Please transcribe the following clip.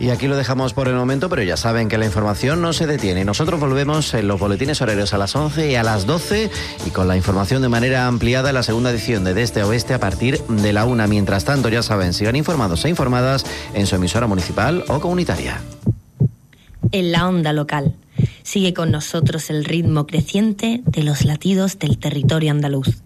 Y aquí lo dejamos por el momento, pero ya saben que la información no se detiene. Nosotros volvemos en los boletines horarios a las 11 y a las 12 y con la información de manera ampliada en la segunda edición de Este a Oeste a partir de la 1. Mientras tanto, ya saben, sigan informados e informadas en su emisora municipal o comunitaria. En la onda local. Sigue con nosotros el ritmo creciente de los latidos del territorio andaluz.